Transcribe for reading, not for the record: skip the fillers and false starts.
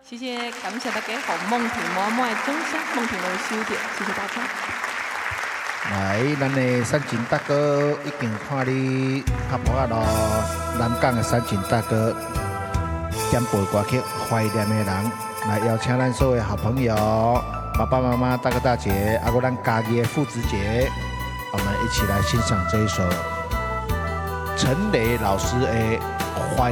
谢谢，感谢大家和梦婷妈妈的掌声，梦婷来收着，谢谢大家。 来，咱的山前大哥已经看你拍谱啊咯，南港的山前大哥点播歌曲《怀念的人》，来邀请咱所有的好朋友、爸爸妈妈、大哥大姐，还有咱家己的父子姐，我们一起来欣赏这一首陈雷老师的《怀